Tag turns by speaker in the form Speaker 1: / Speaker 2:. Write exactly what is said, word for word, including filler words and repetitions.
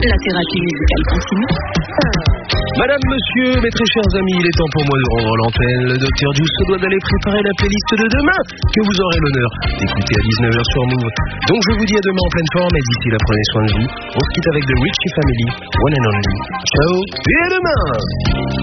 Speaker 1: la thérapie musicale continue.
Speaker 2: Madame, monsieur, mes très chers amis, il est temps pour moi de rendre l'antenne. Le docteur Diouf se doit d'aller préparer la playlist de demain, que vous aurez l'honneur d'écouter à dix-neuf heures sur Move. Donc je vous dis à demain en pleine forme, et d'ici là, prenez soin de vous. On se quitte avec The Richie Family, One and Only. Ciao, et à demain.